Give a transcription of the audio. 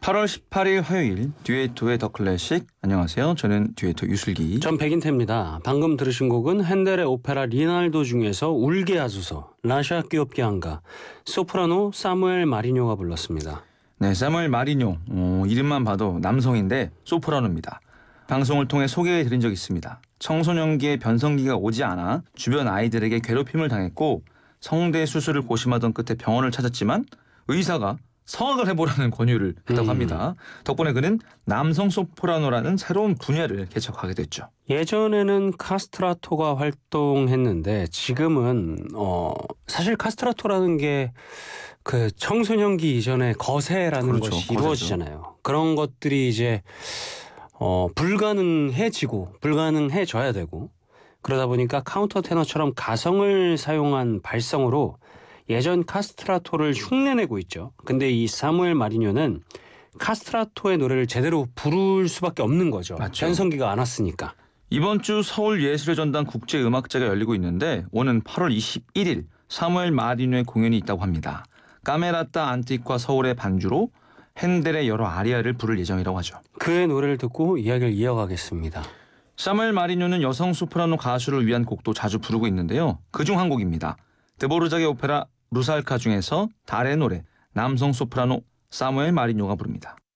8월 18일 화요일 듀에토의 더 클래식. 안녕하세요. 저는 듀에토 유슬기. 전 백인태입니다. 방금 들으신 곡은 핸델의 오페라 리날도 중에서 울게 하소서, 라샤 귀엽게 한가, 소프라노 사무엘 마리뇨가 불렀습니다. 네, 사무엘 마리뇨. 이름만 봐도 남성인데 소프라노입니다. 방송을 통해 소개해드린 적 있습니다. 청소년기에 변성기가 오지 않아 주변 아이들에게 괴롭힘을 당했고 성대 수술을 고심하던 끝에 병원을 찾았지만 의사가 성악을 해보라는 권유를 했다고 합니다. 덕분에 그는 남성 소프라노라는 새로운 분야를 개척하게 됐죠. 예전에는 카스트라토가 활동했는데 지금은 사실 카스트라토라는 게 그 청소년기 이전에 거세라는 그렇죠. 것이 거세죠. 이루어지잖아요. 그런 것들이 이제 불가능해져야 되고, 그러다 보니까 카운터 테너처럼 가성을 사용한 발성으로 예전 카스트라토를 흉내내고 있죠. 근데 이 사무엘 마리뇨는 카스트라토의 노래를 제대로 부를 수밖에 없는 거죠. 맞죠. 변성기가 안 왔으니까. 이번 주 서울예술의 전당 국제음악제가 열리고 있는데 오는 8월 21일 사무엘 마리뇨의 공연이 있다고 합니다. 까메라타 안티과 서울의 반주로 핸델의 여러 아리아를 부를 예정이라고 하죠. 그의 노래를 듣고 이야기를 이어가겠습니다. 사무엘 마리뇨는 여성 소프라노 가수를 위한 곡도 자주 부르고 있는데요. 그중 한 곡입니다. 드보르작의 오페라 루살카 중에서 달의 노래, 남성 소프라노 사무엘 마리뇨가 부릅니다.